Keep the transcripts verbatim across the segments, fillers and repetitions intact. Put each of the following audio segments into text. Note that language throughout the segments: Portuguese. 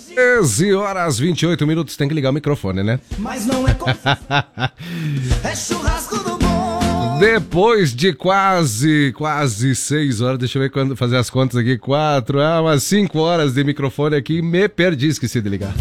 treze horas e vinte e oito minutos, tem que ligar o microfone, né? Mas não é confuso, é churrasco do bom. Depois de quase, quase seis horas, deixa eu ver quando fazer as contas aqui, quatro, ah, umas cinco horas de microfone aqui, me perdi, esqueci de ligar.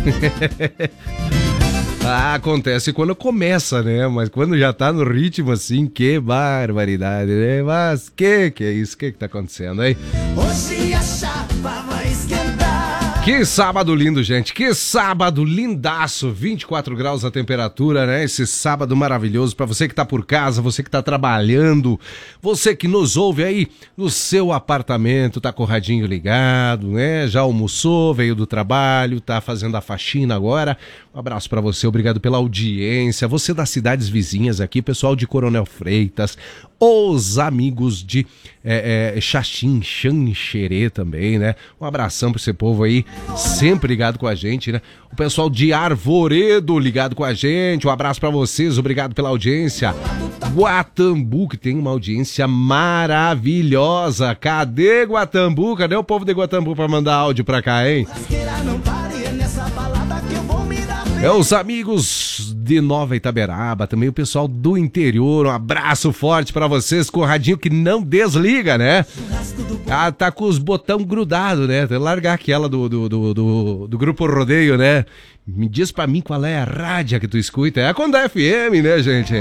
Ah, acontece quando começa, né? Mas quando já tá no ritmo assim, que barbaridade, né? Mas que que é isso? Que que tá acontecendo aí? Hoje a chapa vai esquentar. Que sábado lindo, gente. Que sábado lindaço. vinte e quatro graus a temperatura, né? Esse sábado maravilhoso para você que tá por casa, você que tá trabalhando, você que nos ouve aí no seu apartamento, tá com o radinho ligado, né? Já almoçou, veio do trabalho, tá fazendo a faxina agora. Um abraço para você, obrigado pela audiência. Você das cidades vizinhas aqui, pessoal de Coronel Freitas, os amigos de é, é, Xaxim, Xanxerê também, né? Um abração para esse povo aí, sempre ligado com a gente, né? O pessoal de Arvoredo ligado com a gente, um abraço para vocês, obrigado pela audiência. Guatambu, que tem uma audiência maravilhosa. Cadê Guatambu? Cadê o povo de Guatambu para mandar áudio para cá, hein? É os amigos de Nova Itaberaba, também o pessoal do interior, um abraço forte pra vocês, com o radinho que não desliga, né? Ah, tá com os botão grudado, né? Tem que largar aquela do, do, do, do, do Grupo Rodeio, né? Me diz pra mim qual é a rádio que tu escuta. É a Conda F M, né, gente?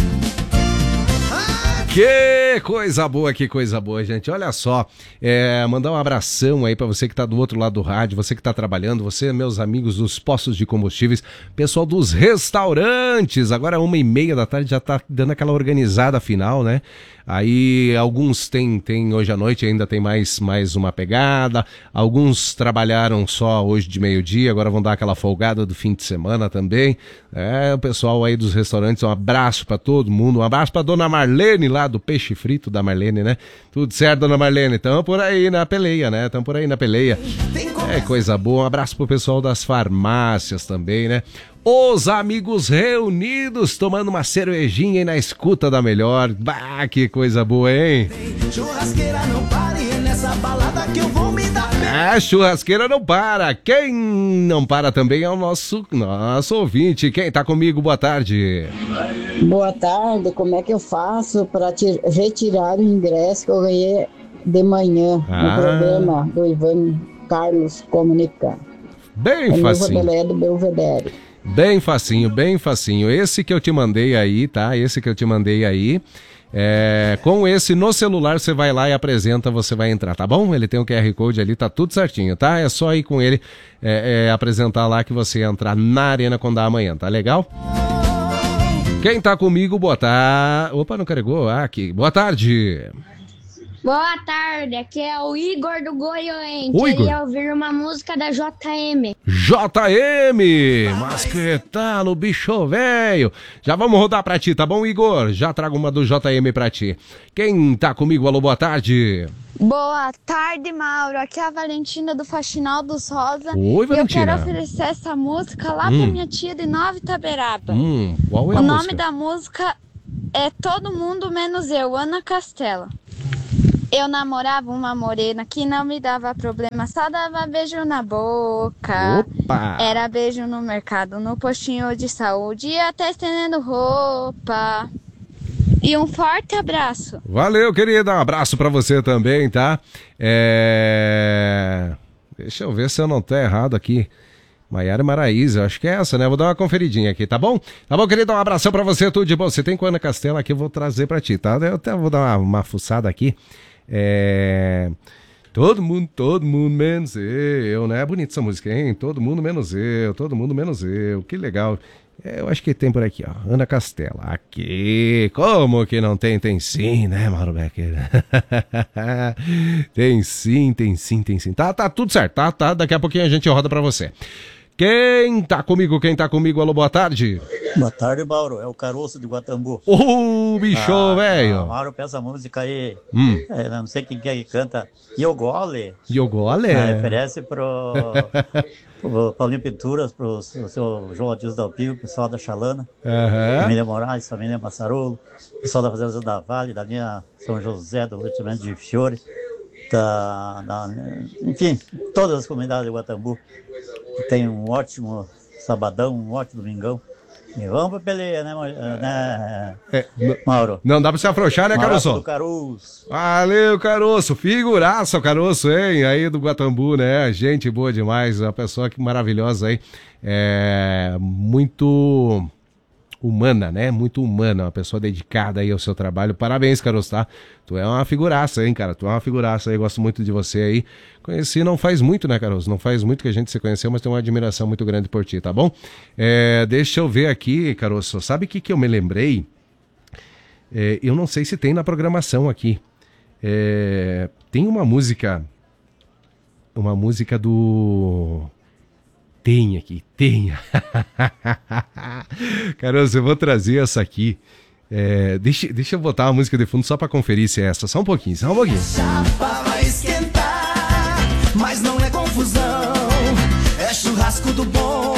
Que coisa boa, que coisa boa, gente. Olha só, é, mandar um abração aí pra você que tá do outro lado do rádio, você que tá trabalhando, você, meus amigos dos postos de combustíveis, pessoal dos restaurantes. Agora uma e meia da tarde já tá dando aquela organizada final, né? Aí alguns tem, tem hoje à noite, ainda tem mais, mais uma pegada. Alguns trabalharam só hoje de meio-dia, agora vão dar aquela folgada do fim de semana também. É, o pessoal aí dos restaurantes, um abraço pra todo mundo. Um abraço pra dona Marlene lá do Peixe Frito da Marlene, né? Tudo certo, dona Marlene? Tamo por aí na peleia, né? Tamo por aí na peleia. É coisa boa. Um abraço pro pessoal das farmácias também, né? Os amigos reunidos tomando uma cervejinha aí na escuta da melhor. Bah, que coisa boa, hein? Churrasqueira não para e é nessa balada que eu vou me dar. É, churrasqueira não para. Quem não para também é o nosso, nosso ouvinte. Quem tá comigo, boa tarde. Boa tarde, como é que eu faço para retirar o ingresso que eu ganhei de manhã ah. no programa do Ivan Carlos Comunicar? Bem é facinho. Do Belvedere. Bem facinho, bem facinho. Esse que eu te mandei aí, tá? Esse que eu te mandei aí. É, com esse no celular você vai lá e apresenta, você vai entrar, tá bom? Ele tem o Q R Code ali, tá tudo certinho, tá? É só ir com ele é, é, apresentar lá que você entrar na Arena Condá amanhã, tá legal? Quem tá comigo, boa tarde. Opa, não carregou? Ah, aqui. Boa tarde. Boa tarde, aqui é o Igor do Goiânia. Oi, Queria Igor. ouvir uma música da J M. J M, mas que tal o bicho velho? Já vamos rodar pra ti, tá bom, Igor? Já trago uma do J M pra ti. Quem tá comigo, alô, boa tarde. Boa tarde, Mauro. Aqui é a Valentina do Faxinal dos Rosa. Oi, Valentina. E eu quero oferecer essa música lá hum. pra minha tia de Nova Itaberaba. Hum, qual é o a nome música? da música é Todo Mundo Menos Eu, Ana Castela. Eu namorava uma morena que não me dava problema, só dava beijo na boca. Opa! Era beijo no mercado, no postinho de saúde e até estendendo roupa. E um forte abraço. Valeu, querida. Um abraço pra você também, tá? É... Deixa eu ver se eu não tô errado aqui. Maiara Maraíza, acho que é essa, né? Vou dar uma conferidinha aqui, tá bom? Tá bom, querido? Um abração pra você, tudo de bom. Você tem com a Ana Castela aqui, eu vou trazer pra ti, tá? Eu até vou dar uma, uma fuçada aqui. É... Todo mundo, todo mundo menos eu, né? É bonita essa música, hein? Todo mundo menos eu, todo mundo menos eu. Que legal. É, eu acho que tem por aqui, ó. Ana Castela. Aqui. Como que não tem? Tem sim, né, Mauro Becker? Tem sim, tem sim, tem sim. Tá, tá tudo certo, tá, tá. Daqui a pouquinho a gente roda pra você. Quem tá comigo? Quem tá comigo? Alô, boa tarde. Boa tarde, Mauro. É o Caroço de Guatambu. Ô, oh, bicho, velho. Ah, Mauro, peça a música aí. Hum. É, não sei quem que é que canta. Iogole. Iogole? É, oferece pro, pro Paulinho Pinturas, pro seu João Adilson Dalpio, pessoal da Chalana. Uhum. Família Moraes, família Massarolo. Pessoal da Fazenda da Vale, da linha São José, do loteamento de Fiore. da, da, enfim, todas as comunidades de Guatambu. Tem um ótimo sabadão, um ótimo domingão. E vamos pra peleia, né, né É, Mauro? não dá pra se afrouxar, né, Caroço? Do Caroço. Valeu, Caroço. Figuraça o Caroço, hein? Aí do Guatambu, né? Gente boa demais. Uma pessoa que maravilhosa aí. É muito humana, né? Muito humana. Uma pessoa dedicada aí ao seu trabalho. Parabéns, Caroço, tá? Tu é uma figuraça, hein, cara? Tu é uma figuraça aí. Gosto muito de você aí. Conheci não faz muito, né, Caroço? Não faz muito que a gente se conheceu, mas tenho uma admiração muito grande por ti, tá bom? É, deixa eu ver aqui, Caroço. Sabe o que, que eu me lembrei? É, eu não sei se tem na programação aqui. É, tem uma música. Uma música do. Tem aqui, tem. Caroço, eu vou trazer essa aqui. É, deixa, deixa eu botar a música de fundo só pra conferir se é essa. Só um pouquinho, só um pouquinho. Chapa vai esquentar, mas não é confusão, é churrasco do bom.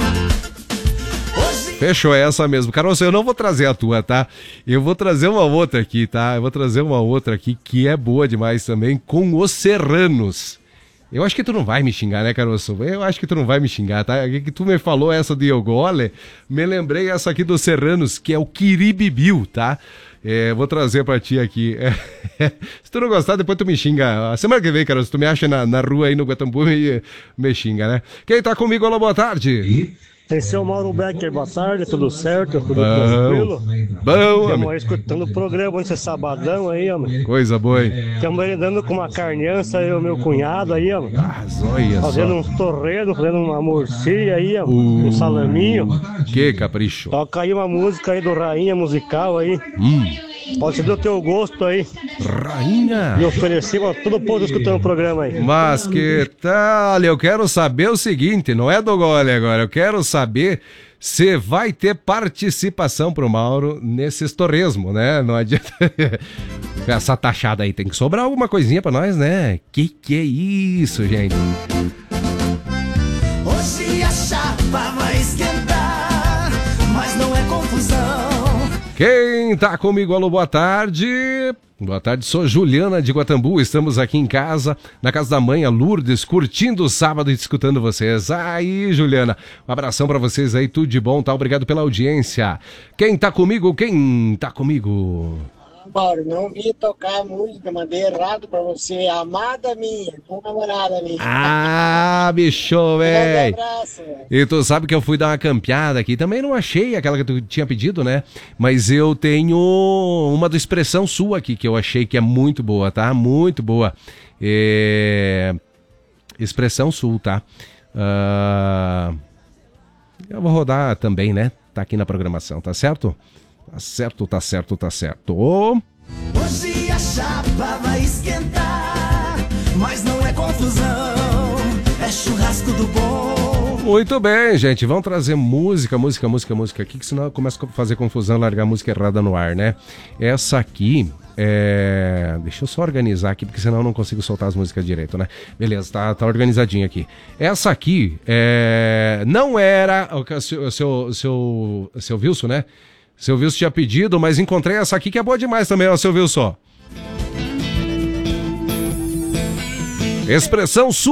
Hoje... Fechou, é essa mesmo. Caroço, eu não vou trazer a tua, tá? Eu vou trazer uma outra aqui, tá? Eu vou trazer uma outra aqui que é boa demais também, com os Serranos. Eu acho que tu não vai me xingar, né, Caroço? Eu acho que tu não vai me xingar, tá? Que tu me falou essa do Iogole, me lembrei essa aqui dos Serranos, que é o Quiribibiu, tá? É, vou trazer pra ti aqui. É, se tu não gostar, depois tu me xinga. A semana que vem, Caroço, tu me acha na, na rua aí no Guatambu e me xinga, né? Quem tá comigo, alô, boa tarde. Esse é o Mauro Becker, boa tarde, tudo certo? Tudo Bom, tranquilo? bom, Estamos homem. aí escutando o programa nesse sabadão aí, homem. Coisa boa, hein? Estamos merendando com uma carniça aí, o meu cunhado aí, homem. Ah, olha Fazendo só. uns torresmos, fazendo uma morcilha aí, ó, Uh. um salaminho. Que capricho. Toca aí uma música aí do Rainha Musical aí. Hum, Pode ser do teu gosto aí. rainha. E oferecemos a todo o povo escutando o programa aí. Mas que tal? Eu quero saber o seguinte, não é do gole agora, eu quero saber se vai ter participação pro Mauro nesses torresmos, né? Não adianta... Essa taxada aí, tem que sobrar alguma coisinha pra nós, né? Que que é isso, gente? Hoje a chapa vai esquentar, mas não é confusão. Quem tá comigo, alô, boa tarde. Boa tarde, sou Juliana de Guatambu, estamos aqui em casa, na casa da mãe, a Lourdes, curtindo o sábado e escutando vocês. Aí, Juliana, um abração pra vocês aí, tudo de bom, tá? Obrigado pela audiência. Quem tá comigo, quem tá comigo? Mauro, não vi tocar a música, mandei errado pra você, amada minha, com namorada minha. Ah, bicho, velho. E tu sabe que eu fui dar uma campeada aqui, também não achei aquela que tu tinha pedido, né? Mas eu tenho uma do Expressão Sul aqui, que eu achei que é muito boa, tá? Muito boa. É... Expressão Sul, tá? Uh... Eu vou rodar também, né? Tá aqui na programação, tá certo? Tá certo, tá certo, tá certo. Hoje a chapa vai esquentar, mas não é confusão, é churrasco do bom. Muito bem, gente, vamos trazer música, música, música, música aqui, que senão começa a fazer confusão, largar a música errada no ar, né? Essa aqui, é... deixa eu só organizar aqui, porque senão eu não consigo soltar as músicas direito, né? Beleza, tá, tá organizadinho aqui. Essa aqui, é... não era o seu, seu, seu, seu Wilson, né? Seu Wilson tinha pedido, mas encontrei essa aqui que é boa demais também, ó, seu Wilson. Expressão Sul.